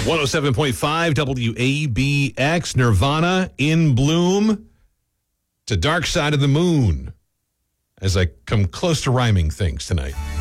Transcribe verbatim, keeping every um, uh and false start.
one oh seven point five W A B X, Nirvana, In Bloom, to Dark Side of the Moon, as I come close to rhyming things tonight.